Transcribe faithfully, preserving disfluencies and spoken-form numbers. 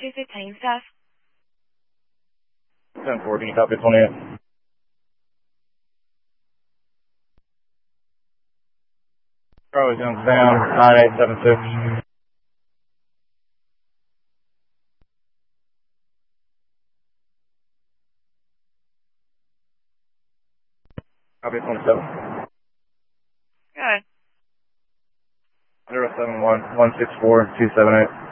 two fifteen staff. ten forty, copy twenty-eight. Charlie Jones down, nine eight seven six. Copy twenty-seven. Good. zero seven one one six four two seven eight.